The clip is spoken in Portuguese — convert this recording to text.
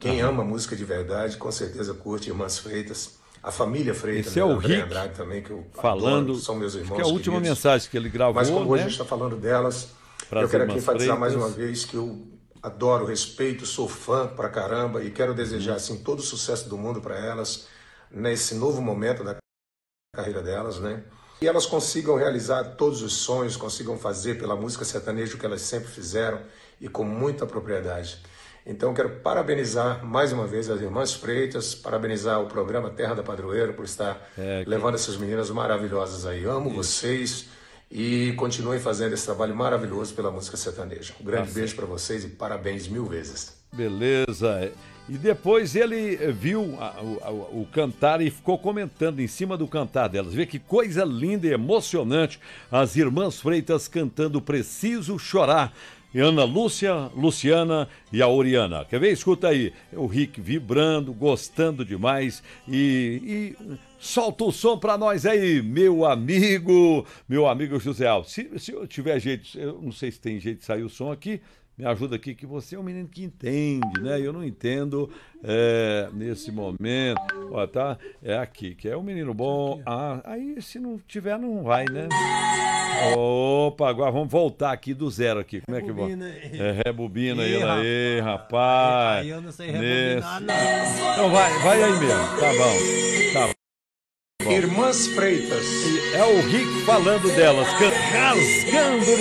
Quem ama música de verdade, com certeza curte Irmãs Freitas. A família Freitas, Esse é o André Rick Andrade também, que eu adoro, falando, são meus acho que é irmãos a última queridos. mensagem que ele Mas gravou, como hoje a gente né, está falando delas, para eu as quero aqui irmãs enfatizar mais uma Freitas. vez que eu adoro, respeito, sou fã pra caramba e quero desejar assim todo o sucesso do mundo para elas nesse novo momento da carreira delas, né? E elas consigam realizar todos os sonhos, consigam fazer pela música sertaneja o que elas sempre fizeram e com muita propriedade. Então quero parabenizar mais uma vez as Irmãs Freitas, parabenizar o programa Terra da Padroeira por estar É, levando essas meninas maravilhosas aí. Amo vocês e continuem fazendo esse trabalho maravilhoso pela música sertaneja. Um tá grande beijo certo. para vocês e parabéns mil vezes. Beleza. E depois ele viu o cantar e ficou comentando em cima do cantar delas. Vê que coisa linda e emocionante. As Irmãs Freitas cantando Preciso Chorar. E Ana Lúcia, Luciana e a Oriana. Quer ver? Escuta aí. O Rick vibrando, gostando demais. E solta o som pra nós aí, meu amigo José Alves. Se eu tiver jeito, eu não sei se tem jeito de sair o som aqui. Me ajuda aqui, que você é um menino que entende, né? Eu não entendo nesse momento. Ó, tá? É aqui, que é um menino bom. Ah, aí se não tiver, não vai, né? Opa, agora vamos voltar aqui do zero aqui. Como é que vai? Rebobina ele aí, rapaz. Aí eu não sei Nesse... rebobinar, não. Então vai aí mesmo. Tá bom. Tá bom. Irmãs Freitas. É o Rick falando delas, rasgando